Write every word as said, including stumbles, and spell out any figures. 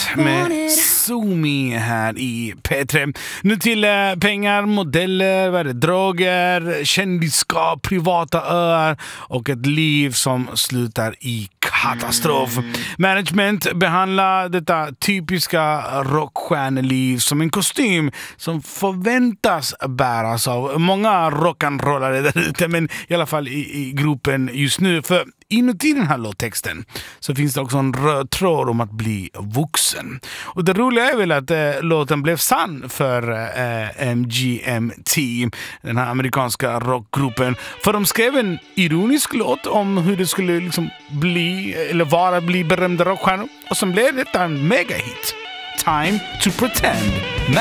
med Sumi här i P tre. Nu till eh, pengar, modeller, vad är det, droger, kändisskap, privata öar och ett liv som slutar i katastrof. Mm. Management behandlar detta typiska rockstjärneliv som en kostym som förväntas bäras av många rock'n'rollare där ute, men i alla fall i, i gruppen just nu. För inuti den här låttexten så finns det också en röd tråd om att bli vuxen. Och det roliga är väl att eh, låten blev sann för eh, M G M T, den här amerikanska rockgruppen. För de skrev en ironisk låt om hur det skulle liksom bli, eller vara bli berömda rockstjärnor. Och så blev det en megahit. Time to Pretend.